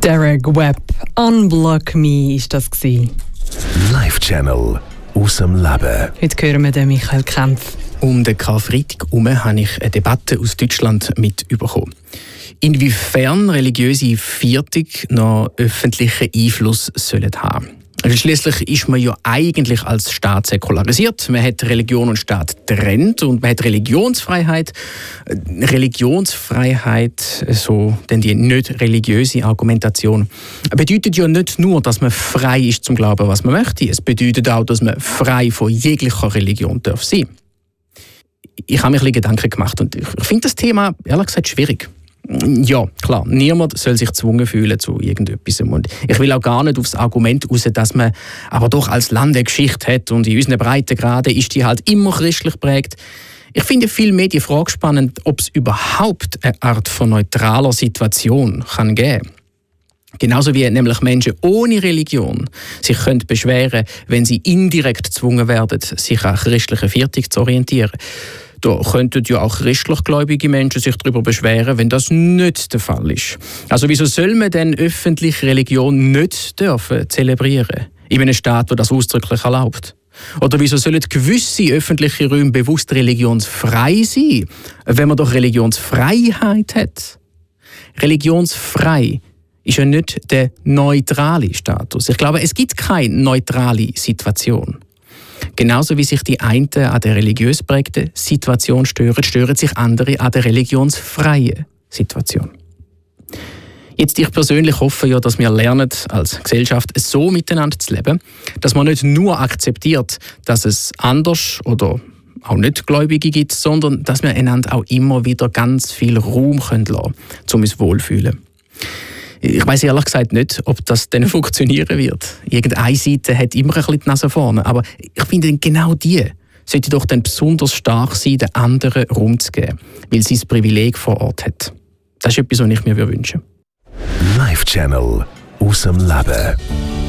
Derek Webb, «Unblock Me» war das. Live-Channel aus dem Leben. Heute hören wir den Michael Kempf. Um den Karfreitag herum habe ich eine Debatte aus Deutschland mitbekommen. Inwiefern religiöse Viertung noch öffentlichen Einfluss sollen haben. Schliesslich ist man ja eigentlich als Staat säkularisiert. Man hat Religion und Staat getrennt und man hat Religionsfreiheit. Religionsfreiheit, so denn die nicht religiöse Argumentation, bedeutet ja nicht nur, dass man frei ist zum Glauben, was man möchte. Es bedeutet auch, dass man frei von jeglicher Religion darf sein. Ich habe mir ein bisschen Gedanken gemacht und ich finde das Thema ehrlich gesagt schwierig. Ja, klar, niemand soll sich gezwungen fühlen zu irgendetwas. Und ich will auch gar nicht aufs Argument raus, dass man aber doch als Land eine Geschichte hat und in unseren Breitengraden ist die halt immer christlich geprägt. Ich finde vielmehr die Frage spannend, ob es überhaupt eine Art von neutraler Situation kann geben. Genauso wie nämlich Menschen ohne Religion sich können beschweren, wenn sie indirekt gezwungen werden, sich an christlicher Viertung zu orientieren. Da könnten ja auch christlich-gläubige Menschen sich darüber beschweren, wenn das nicht der Fall ist. Also wieso soll man denn öffentlich Religion nicht dürfen zelebrieren? In einem Staat, der das ausdrücklich erlaubt? Oder wieso sollen gewisse öffentliche Räume bewusst religionsfrei sein, wenn man doch Religionsfreiheit hat? Religionsfrei ist ja nicht der neutrale Status. Ich glaube, es gibt keine neutrale Situation. Genauso wie sich die einen an der religiös prägten Situation stören sich andere an der religionsfreien Situation. Jetzt, ich persönlich hoffe ja, dass wir lernen, als Gesellschaft so miteinander zu leben, dass man nicht nur akzeptiert, dass es anders oder auch nicht Gläubige gibt, sondern dass wir einander auch immer wieder ganz viel Raum lassen können, um uns wohlzufühlen. Ich weiss ehrlich gesagt nicht, ob das dann funktionieren wird. Irgendeine Seite hat immer ein bisschen die Nase vorne. Aber ich finde, genau die sollte doch dann besonders stark sein, den anderen Raum zu geben, weil sie das Privileg vor Ort hat. Das ist etwas, was ich mir wünsche. Live-Channel aus dem Leben.